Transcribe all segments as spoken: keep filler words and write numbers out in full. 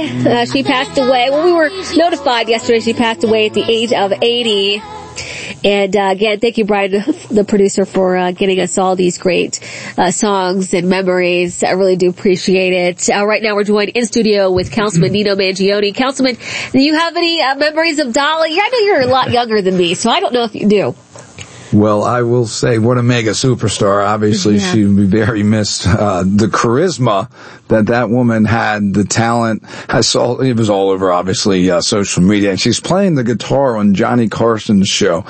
Uh, she passed away. Well, we were notified yesterday she passed away at the age of eighty. And uh, again, thank you, Brian, the producer, for uh, getting us all these great uh, songs and memories. I really do appreciate it. Uh, right now, we're joined in studio with Councilman Nino Mangione. Councilman, do you have any uh, memories of Dolly? I know you're a lot younger than me, so I don't know if you do. Well, I will say, what a mega superstar. Obviously, yeah. She would be very missed. Uh, the charisma that that woman had, the talent, I saw, it was all over, obviously, uh, social media. And she's playing the guitar on Johnny Carson's show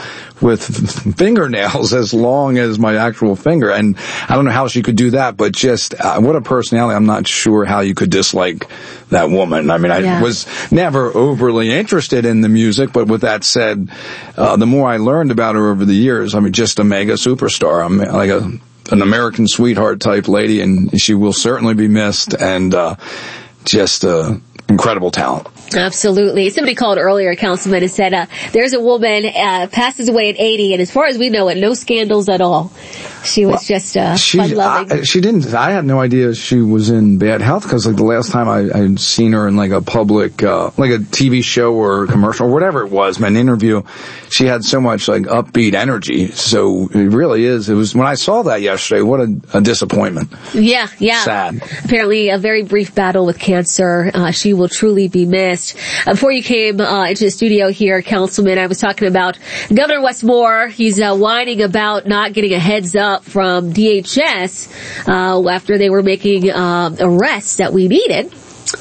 with fingernails as long as my actual finger. And I don't know how she could do that, but just, uh, what a personality. I'm not sure how you could dislike that woman. I mean, I yeah. was never overly interested in the music, but with that said, uh, the more I learned about her over the years, I mean, just a mega superstar. I'm like a, an American sweetheart type lady, and she will certainly be missed, and, uh, just, uh, incredible talent. Absolutely. Somebody called earlier, Councilman, and said, uh, there's a woman, uh, passes away at eighty, and as far as we know it, no scandals at all. She was well, just, uh, fun-loving. I, she didn't, I had no idea she was in bad health, because like the last time I, I'd seen her in like a public, uh, like a T V show or a commercial or whatever it was, an interview, she had so much like upbeat energy. So it really is, it was, when I saw that yesterday, what a, a disappointment. Yeah, yeah. Sad. Apparently a very brief battle with cancer. Uh, she will truly be missed. Uh, before you came uh, into the studio here, Councilman, I was talking about Governor Wes Moore. He's uh, whining about not getting a heads up from D H S uh, after they were making uh, arrests that we needed.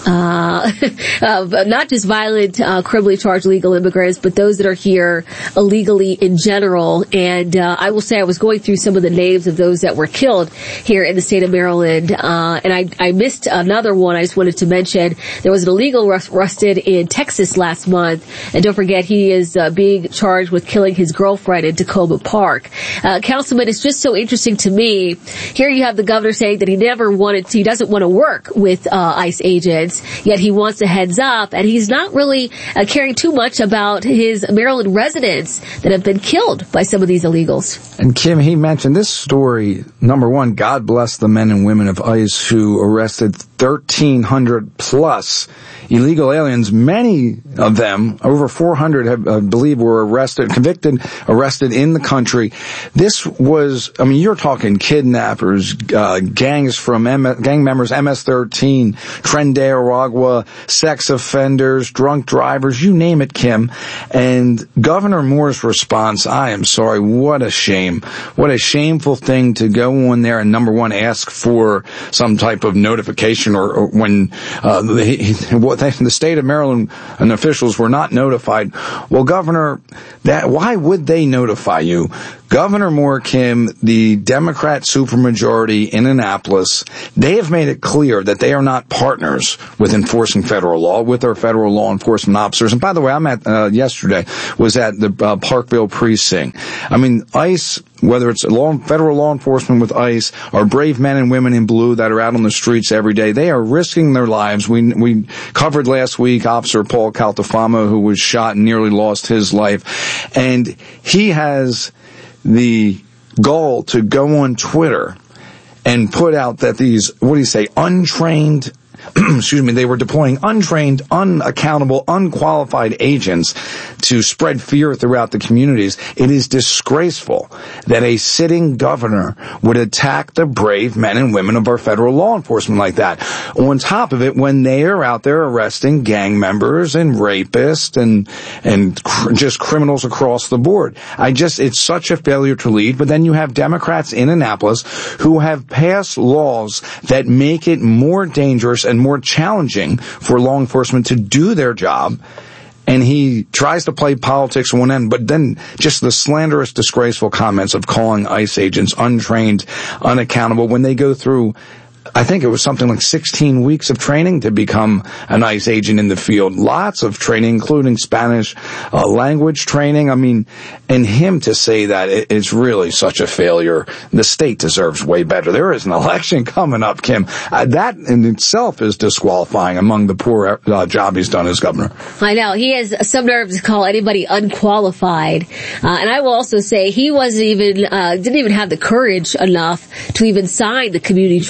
Uh, uh, not just violent, uh, criminally charged illegal immigrants, but those that are here illegally in general. And, uh, I will say I was going through some of the names of those that were killed here in the state of Maryland. Uh, and I, I missed another one I just wanted to mention. There was an illegal arrested in Texas last month. And don't forget, he is, uh, being charged with killing his girlfriend in Tacoma Park. Uh, Councilman, it's just so interesting to me. Here you have the governor saying that he never wanted to, he doesn't want to work with, uh, ICE agents. Yet he wants a heads up, and he's not really uh, caring too much about his Maryland residents that have been killed by some of these illegals. And Kim, he mentioned this story. Number one, God bless the men and women of ICE who arrested thirteen hundred plus illegal aliens. Many of them, over four hundred, have, I believe, were arrested, convicted, arrested in the country. This was, I mean, you're talking kidnappers, uh, gangs from M- gang members, M S thirteen, Tren de Aragua, sex offenders, drunk drivers, you name it, Kim. And Governor Moore's response, I am sorry, what a shame. What a shameful thing to go on there and, number one, ask for some type of notification, or, or when uh, the, what they, the state of Maryland and officials were not notified. Well, Governor, that why would they notify you? Governor Moore, Kim, the Democrat supermajority in Annapolis, they have made it clear that they are not partners with enforcing federal law, with our federal law enforcement officers. And by the way, I'm at, uh, yesterday, was at the uh, Parkville precinct. I mean, ICE, whether it's law, federal law enforcement with ICE, our brave men and women in blue that are out on the streets every day, they are risking their lives. We, we covered last week Officer Paul Caltafamo, who was shot and nearly lost his life. And he has the goal to go on Twitter and put out that these, what do you say, untrained, excuse me, they were deploying untrained, unaccountable, unqualified agents to spread fear throughout the communities. It is disgraceful that a sitting governor would attack the brave men and women of our federal law enforcement like that. On top of it, when they are out there arresting gang members and rapists and and cr- just criminals across the board. I just, it's such a failure to lead. But then you have Democrats in Annapolis who have passed laws that make it more dangerous and more challenging for law enforcement to do their job. And he tries to play politics on one end, but then just the slanderous, disgraceful comments of calling ICE agents untrained, unaccountable when they go through, I think it was something like sixteen weeks of training to become an ICE agent in the field. Lots of training, including Spanish uh, language training. I mean, and him to say that, it, it's really such a failure. The state deserves way better. There is an election coming up, Kim. Uh, that in itself is disqualifying among the poor uh, job he's done as governor. I know. He has some nerve to call anybody unqualified. Uh, and I will also say he wasn't even, uh, didn't even have the courage enough to even sign the Community Trust Act.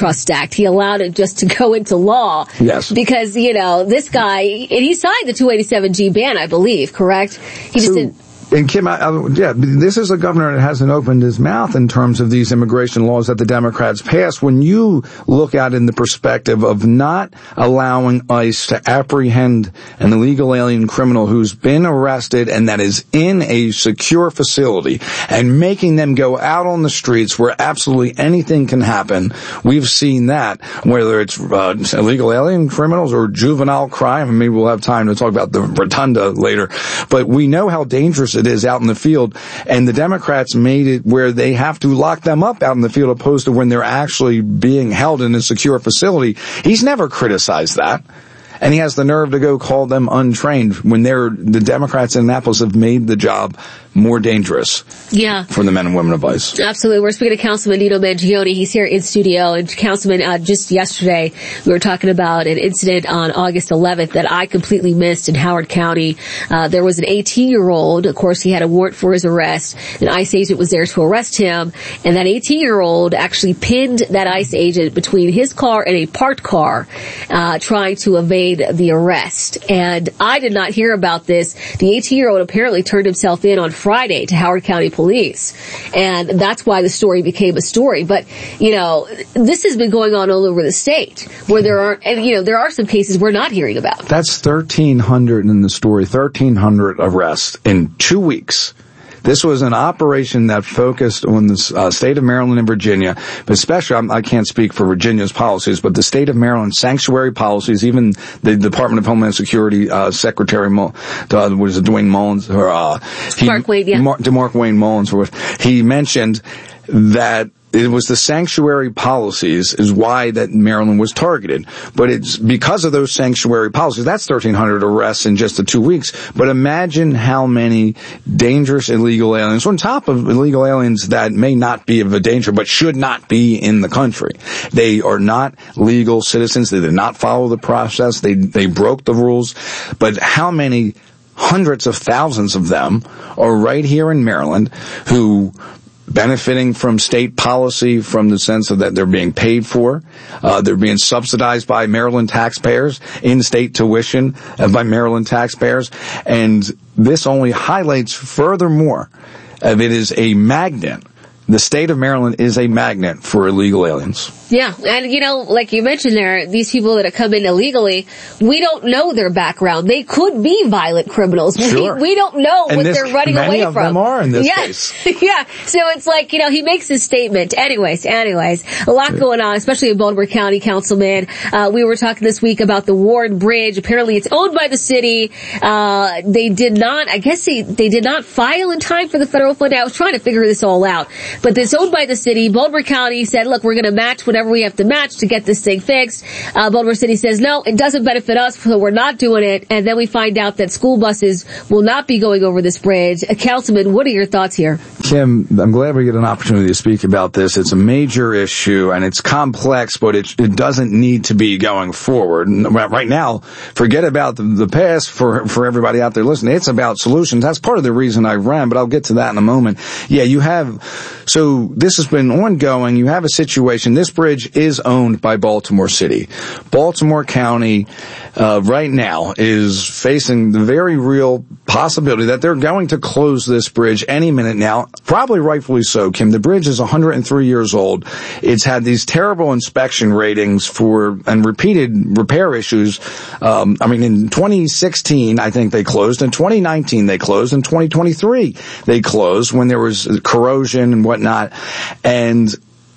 Act. He allowed it just to go into law. Yes. Because, you know, this guy, and he signed the two eighty-seven G ban, I believe, correct? He just so, didn't. And Kim, I, I, yeah, this is a governor that hasn't opened his mouth in terms of these immigration laws that the Democrats passed. When you look at it in the perspective of not allowing ICE to apprehend an illegal alien criminal who's been arrested and that is in a secure facility and making them go out on the streets where absolutely anything can happen, we've seen that, whether it's uh, illegal alien criminals or juvenile crime, and maybe we'll have time to talk about the rotunda later, but we know how dangerous it is out in the field, and the Democrats made it where they have to lock them up out in the field opposed to when they're actually being held in a secure facility. He's never criticized that. And he has the nerve to go call them untrained when they're, the Democrats in Annapolis have made the job more dangerous. Yeah. For the men and women of ICE. Absolutely. We're speaking to Councilman Nino Mangione. He's here in studio. And Councilman, uh, just yesterday, we were talking about an incident on August eleventh that I completely missed in Howard County. Uh, there was an eighteen-year-old. Of course, he had a warrant for his arrest. An ICE agent was there to arrest him. And that eighteen-year-old actually pinned that ICE agent between his car and a parked car, uh, trying to evade the arrest. And I did not hear about this. The eighteen-year-old apparently turned himself in on Friday to Howard County Police. And that's why the story became a story. But, you know, this has been going on all over the state where there are, and, you know, there are some cases we're not hearing about. That's thirteen hundred in the story, thirteen hundred arrests in two weeks. This was an operation that focused on the uh, state of Maryland and Virginia, but especially, I'm, I can't speak for Virginia's policies, but the state of Maryland sanctuary policies, even the Department of Homeland Security uh, Secretary, Mo, uh, was it Dwayne Mullins? Or, uh, he, Mark Wayne, yeah. Mark, DeMark Wayne Mullins, he mentioned that it was the sanctuary policies is why that Maryland was targeted. But it's because of those sanctuary policies. That's thirteen hundred arrests in just the two weeks. But imagine how many dangerous illegal aliens, on top of illegal aliens that may not be of a danger, but should not be in the country. They are not legal citizens. They did not follow the process. They, they broke the rules. But how many hundreds of thousands of them are right here in Maryland who benefiting from state policy from the sense of that they're being paid for. Uh, they're being subsidized by Maryland taxpayers, in-state tuition uh, by Maryland taxpayers. And this only highlights furthermore of it is a magnet. The state of Maryland is a magnet for illegal aliens. Yeah, and you know, like you mentioned there, these people that have come in illegally, we don't know their background. They could be violent criminals. Sure. We, we don't know and what this, they're running many away of from. Them are in this yeah. case. Yeah, so it's like, you know, he makes this statement. Anyways, anyways, a lot yeah. going on, especially in Baltimore County, Councilman. Uh, we were talking this week about the Warren Bridge. Apparently it's owned by the city. Uh, they did not, I guess they, they did not file in time for the federal fund. I was trying to figure this all out. But it's owned by the city. Baltimore County said, look, we're going to match whatever we have to match to get this thing fixed. Uh, Baltimore City says, no, it doesn't benefit us, so we're not doing it. And then we find out that school buses will not be going over this bridge. Uh, Councilman, what are your thoughts here? Kim, I'm glad we get an opportunity to speak about this. It's a major issue, and it's complex, but it, it doesn't need to be going forward. Right now, forget about the, the past for, for everybody out there listening. It's about solutions. That's part of the reason I ran, but I'll get to that in a moment. Yeah, you have, so this has been ongoing. You have a situation. This bridge is owned by Baltimore City. Baltimore County, uh, right now is facing the very real possibility that they're going to close this bridge any minute now. Probably rightfully so, Kim. The bridge is one hundred three years old. It's had these terrible inspection ratings for, and repeated repair issues. Um, I mean, in twenty sixteen, I think they closed. In twenty nineteen, they closed. In twenty twenty-three, they closed when there was corrosion and whatnot. And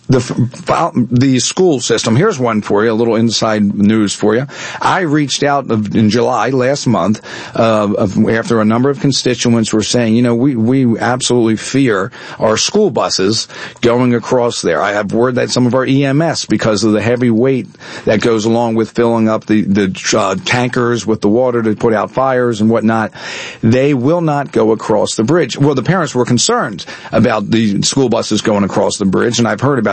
the the school system, here's one for you, a little inside news for you. I reached out in July last month uh, of, after a number of constituents were saying, you know, we, we absolutely fear our school buses going across there. I have word that some of our E M S, because of the heavy weight that goes along with filling up the, the uh, tankers with the water to put out fires and whatnot, they will not go across the bridge. Well, the parents were concerned about the school buses going across the bridge, and I've heard about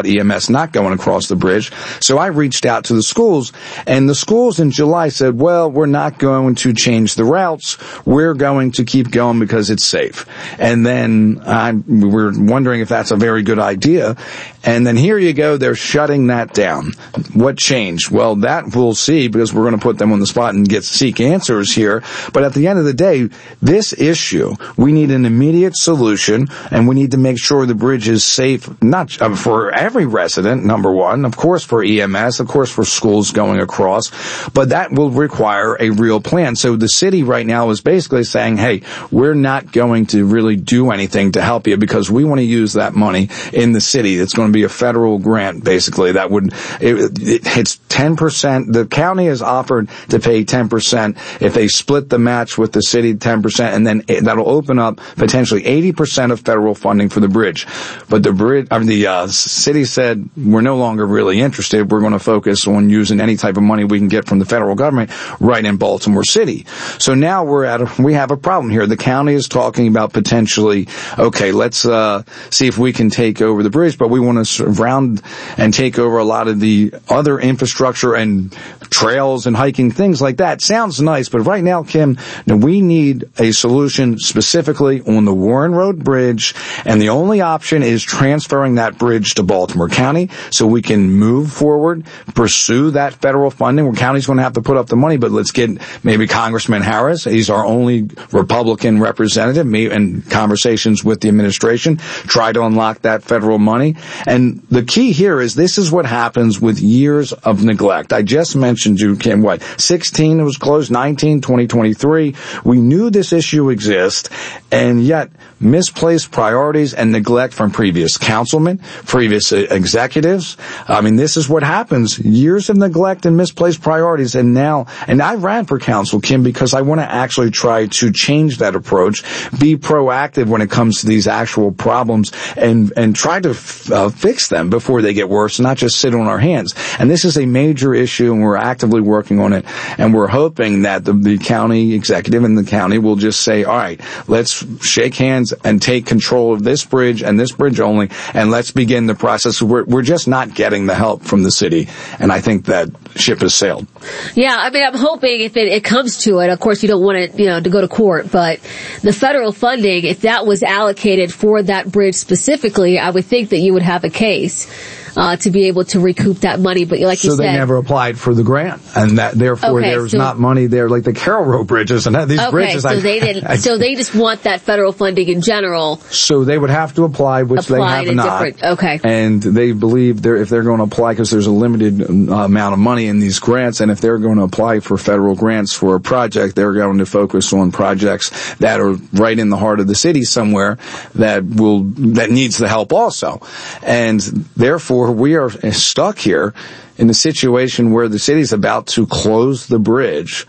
E M S not going across the bridge. So I reached out to the schools, and the schools in July said, well, we're not going to change the routes. We're going to keep going because it's safe. And then I, we're wondering if that's a very good idea. And then here you go, they're shutting that down. What changed? Well, that we'll see, because we're going to put them on the spot and get seek answers here. But at the end of the day, this issue, we need an immediate solution, and we need to make sure the bridge is safe, not for every resident, number one, of course for E M S, of course for schools going across, but that will require a real plan. So the city right now is basically saying, hey, we're not going to really do anything to help you because we want to use that money in the city. It's going to be a federal grant, basically. That would, it, it, it's ten percent. The county has offered to pay ten percent if they split the match with the city, ten percent, and then it, that'll open up potentially eighty percent of federal funding for the bridge. But the bridge, I mean, the uh, city said, we're no longer really interested. We're going to focus on using any type of money we can get from the federal government right in Baltimore City. So now we're at a, we have a problem here. The county is talking about potentially, okay, let's uh see if we can take over the bridge, but we want to surround and take over a lot of the other infrastructure and trails and hiking, things like that. Sounds nice, but right now, Kim, we need a solution specifically on the Warren Road Bridge, and the only option is transferring that bridge to Baltimore County so we can move forward, pursue that federal funding. The county's going to have to put up the money, but let's get maybe Congressman Harris. He's our only Republican representative, me in conversations with the administration, try to unlock that federal money. And the key here is this is what happens with years of neglect. I just mentioned you, Kim, what, sixteen it was closed, nineteen, twenty twenty-three. We knew this issue exists, and yet misplaced priorities and neglect from previous councilmen, previous executives. I mean, this is what happens. Years of neglect and misplaced priorities. And now, and I ran for council, Kim, because I want to actually try to change that approach, be proactive when it comes to these actual problems, and, and try to f- uh, fix them before they get worse, not just sit on our hands. And this is a major issue, and we're actively working on it. And we're hoping that the, the county executive and the county will just say, all right, let's shake hands and take control of this bridge and this bridge only, and let's begin the process. We're, we're just not getting the help from the city, and I think that ship has sailed. Yeah, I mean, I'm hoping if it, it comes to it, of course you don't want it, you know, to go to court, but the federal funding, if that was allocated for that bridge specifically, I would think that you would have a case. Uh, to be able to recoup that money, but like you so said, they never applied for the grant, and that therefore okay, there's so, not money there, like the Carroll Road bridges and these okay, bridges. So I, they didn't. I, so they just want that federal funding in general. So they would have to apply, which apply they have not. Okay. And they believe they're if they're going to apply, because there's a limited uh, amount of money in these grants, and if they're going to apply for federal grants for a project, they're going to focus on projects that are right in the heart of the city somewhere that will that needs the help also, and therefore we are stuck here in a situation where the city's about to close the bridge,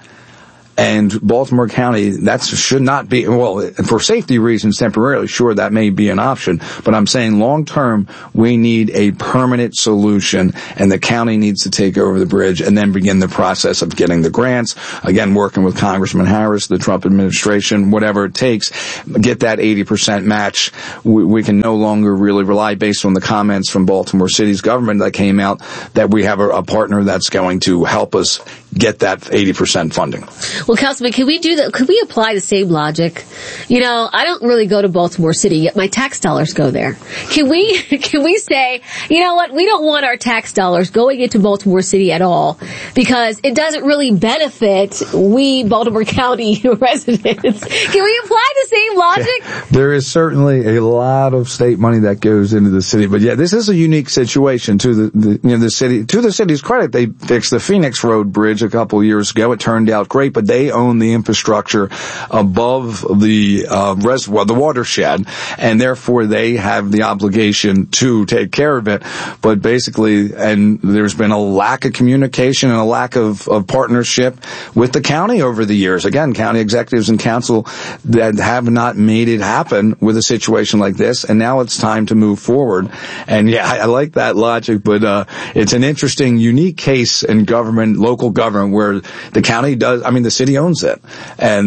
and Baltimore County, that should not be, well, for safety reasons temporarily, sure, that may be an option, but I'm saying long term, we need a permanent solution, and the county needs to take over the bridge and then begin the process of getting the grants, again, working with Congressman Harris, the Trump administration, whatever it takes, get that eighty percent match. We, we can no longer really rely, based on the comments from Baltimore City's government that came out, that we have a, a partner that's going to help us get that eighty percent funding. Well, Councilman, can we do that? Could we apply the same logic? You know, I don't really go to Baltimore City, yet my tax dollars go there. Can we, can we say, you know what, we don't want our tax dollars going into Baltimore City at all, because it doesn't really benefit we Baltimore County residents. Can we apply the same logic? Yeah, there is certainly a lot of state money that goes into the city, but yeah, this is a unique situation to the, the you know, the city, to the city's credit. They fixed the Phoenix Road Bridge a couple years ago. It turned out great, but they own the infrastructure above the uh, reservoir, the watershed, and therefore they have the obligation to take care of it. But basically, and there's been a lack of communication and a lack of, of partnership with the county over the years. Again, county executives and council that have not made it happen with a situation like this, and now it's time to move forward. And yeah, I, I like that logic, but uh, it's an interesting, unique case in government, local government, where the county does, I mean, the city owns it. And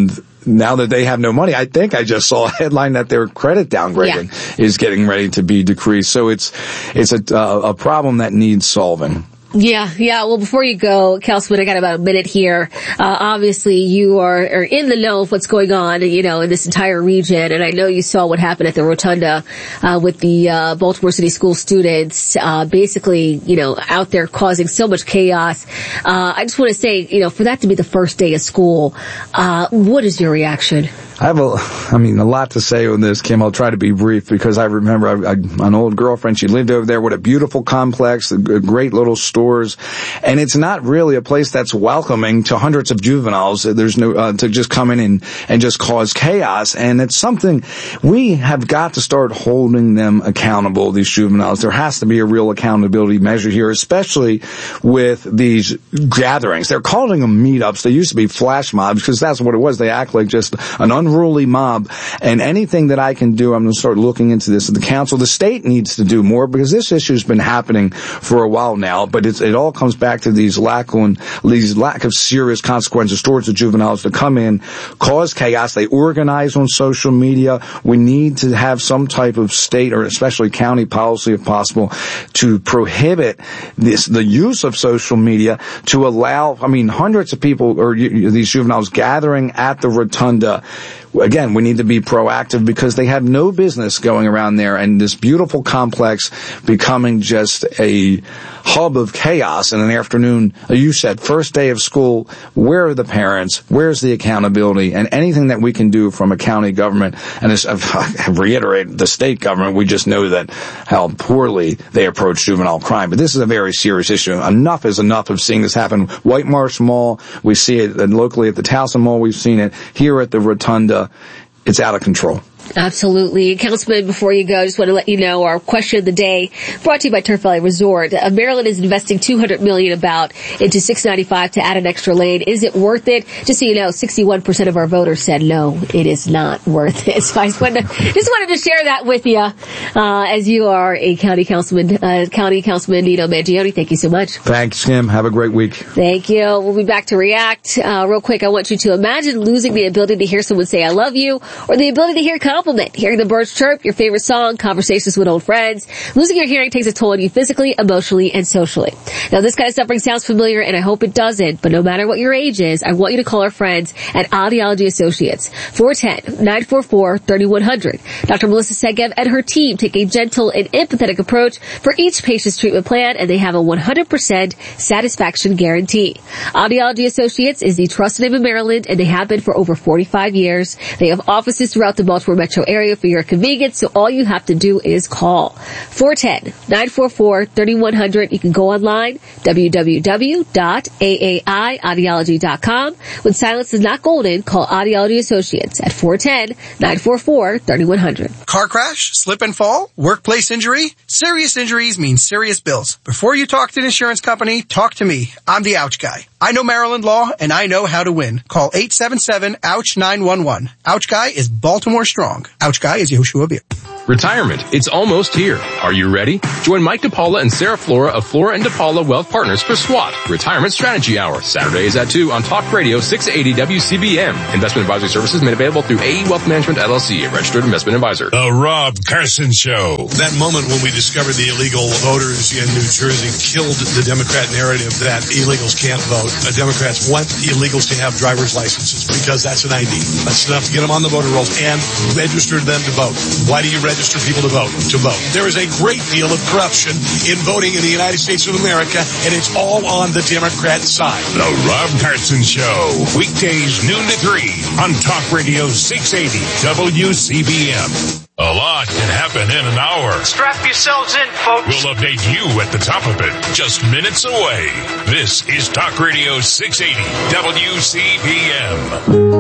now that they have no money, I think I just saw a headline that their credit downgrading yeah. is getting ready to be decreased. So it's it's a, uh, a problem that needs solving. Yeah, yeah. Well, before you go, Councilman, I got about a minute here. Uh, obviously, you are, are in the know of what's going on, you know, in this entire region. And I know you saw what happened at the Rotunda uh, with the uh, Baltimore City School students, uh, basically, you know, out there causing so much chaos. Uh, I just want to say, you know, for that to be the first day of school, uh, what is your reaction? I have a, I mean, a lot to say on this, Kim. I'll try to be brief because I remember I, I, an old girlfriend. She lived over there with a beautiful complex, a great little stores, and it's not really a place that's welcoming to hundreds of juveniles. There's no uh, to just come in and and just cause chaos, and it's something we have got to start holding them accountable. These juveniles, there has to be a real accountability measure here, especially with these gatherings. They're calling them meetups. They used to be flash mobs because that's what it was. They act like just an unruly unruly mob, and anything that I can do, I'm going to start looking into this. The council, the state needs to do more because this issue has been happening for a while now, but it's, it all comes back to these lack, on, these lack of serious consequences towards the juveniles to come in, cause chaos. They organize on social media. We need to have some type of state or especially county policy, if possible, to prohibit this, the use of social media to allow, I mean, hundreds of people or these juveniles gathering at the Rotunda. Again, we need to be proactive because they have no business going around there and this beautiful complex becoming just a hub of chaos in an afternoon. You said first day of school, where are the parents? Where's the accountability? And anything that we can do from a county government, and as I've reiterated, the state government, we just know that how poorly they approach juvenile crime. But this is a very serious issue. Enough is enough of seeing this happen. White Marsh Mall, we see it locally at the Towson Mall, we've seen it here at the Rotunda. It's out of control. Absolutely. Councilman, before you go, I just want to let you know our question of the day brought to you by Turf Valley Resort. Uh, Maryland is investing two hundred million dollars about into six ninety-five to add an extra lane. Is it worth it? Just so you know, sixty-one percent of our voters said no, it is not worth it. So I just wanted to, just wanted to share that with you, uh, as you are a county councilman, uh, county councilman Nino Mangione. Thank you so much. Thanks, Kim. Have a great week. Thank you. We'll be back to react. Uh, real quick, I want you to imagine losing the ability to hear someone say I love you or the ability to hear compliment, hearing the birds chirp, your favorite song, conversations with old friends. Losing your hearing takes a toll on you physically, emotionally, and socially. Now, this kind of suffering sounds familiar, and I hope it doesn't, but no matter what your age is, I want you to call our friends at Audiology Associates, four one zero, nine four four, three one zero zero. Doctor Melissa Segev and her team take a gentle and empathetic approach for each patient's treatment plan, and they have a one hundred percent satisfaction guarantee. Audiology Associates is the trusted name in Maryland, and they have been for over forty-five years. They have offices throughout the Baltimore metro area for your convenience, so all you have to do is call four one zero, nine four four, three one zero zero. You can go online, w w w dot a a i audiology dot com. When silence is not golden, call Audiology Associates at four one zero, nine four four, three one zero zero. Car crash, slip and fall, workplace injury. Serious injuries mean serious bills. Before you talk to an insurance company, talk to me. I'm the Ouch Guy. I know Maryland law, and I know how to win. Call eight seven seven, ouch, nine one one. Ouch Guy is Baltimore strong. Ouch Guy is Yehoshua Beer. Retirement. It's almost here. Are you ready? Join Mike DePaula and Sarah Flora of Flora and DePaula Wealth Partners for SWAT, Retirement Strategy Hour. Saturdays at two on Talk Radio six eighty W C B M. Investment advisory services made available through A E Wealth Management L L C, a registered investment advisor. The Rob Carson Show. That moment when we discovered the illegal voters in New Jersey killed the Democrat narrative that illegals can't vote. Uh, Democrats want illegals to have driver's licenses because that's an I D. That's enough to get them on the voter rolls and register them to vote. Why do you register? Register people to vote, to vote. There is a great deal of corruption in voting in the United States of America, and it's all on the Democrat side. The Rob Carson Show, weekdays noon to three on Talk Radio six eighty W C B M. A lot can happen in an hour. Strap yourselves in, folks. We'll update you at the top of it, just minutes away. This is Talk Radio six eighty W C B M.